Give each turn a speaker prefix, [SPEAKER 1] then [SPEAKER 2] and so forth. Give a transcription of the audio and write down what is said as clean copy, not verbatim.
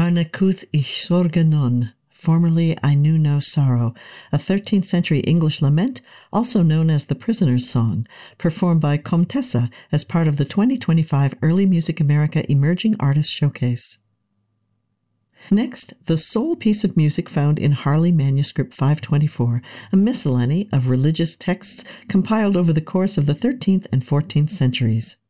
[SPEAKER 1] Arnacuth ich Sorge non, formerly I Knew No Sorrow, a 13th century English lament, also known as the Prisoner's Song, performed by Comtessa as part of the 2025 Early Music America Emerging Artists Showcase. Next, the sole piece of music found in Harley Manuscript 524, a miscellany of religious texts compiled over the course of the 13th and 14th centuries.